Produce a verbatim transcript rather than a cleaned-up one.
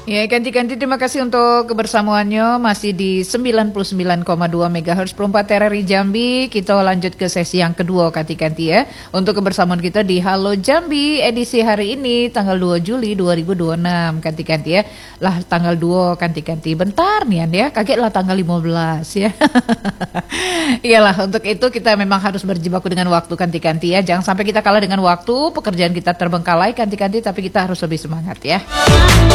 Ya, ganti-ganti terima kasih untuk kebersamaannya masih di sembilan puluh sembilan koma dua megahertz Perempat R R I Jambi. Kita lanjut ke sesi yang kedua ganti-ganti ya. Untuk kebersamaan kita di Halo Jambi edisi hari ini tanggal dua Juli dua ribu dua puluh enam ganti-ganti ya. Lah tanggal dua ganti-ganti bentar nih ya. Kaget lah tanggal lima belas ya. Iyalah untuk itu kita memang harus berjibaku dengan waktu ganti-ganti ya. Jangan sampai kita kalah dengan waktu, pekerjaan kita terbengkalai ganti-ganti tapi kita harus lebih semangat ya.